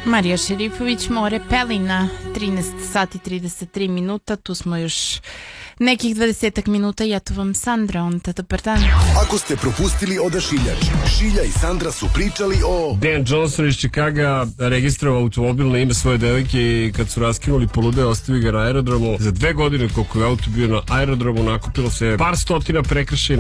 Marija Šerifović, More Pelina, 13 sati 33 minuta, tu smo još nekih 20 minuta i eto vam Sandra, dobar dan. Ako ste propustili Odašiljač, Šilja i Sandra su pričali o... Dan Johnson iz Chicaga registrovao automobil na ime svoje devojke i kad su raskinuli poludeo, ostavili ga na aerodromu. Za 2 godine koliko je auto bio na aerodromu nakupilo se par stotina prekršaja